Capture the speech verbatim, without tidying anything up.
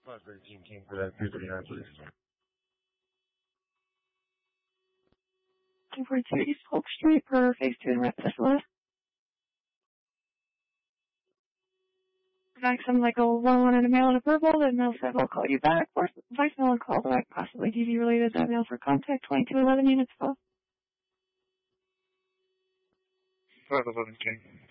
five thirteen King for that three thirty-nine, please. two forty-two East Polk Street per phase two in Rapid Maxim Michael one one and a mail and a verbal. The mail said we'll call you back. Or voicemail and call back, possibly D V related. That mail for contact twenty-two eleven units full. five eleven King.